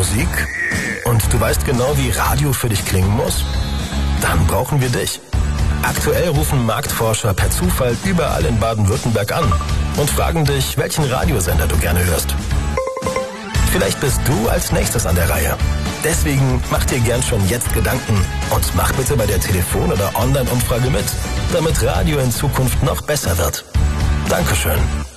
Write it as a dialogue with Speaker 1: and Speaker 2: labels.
Speaker 1: Musik und du weißt genau, wie Radio für dich klingen muss? Dann brauchen wir dich. Aktuell rufen Marktforscher per Zufall überall in Baden-Württemberg an und fragen dich, welchen Radiosender du gerne hörst. Vielleicht bist du als nächstes an der Reihe. Deswegen mach dir gern schon jetzt Gedanken und mach bitte bei der Telefon- oder Online-Umfrage mit, damit Radio in Zukunft noch besser wird. Dankeschön.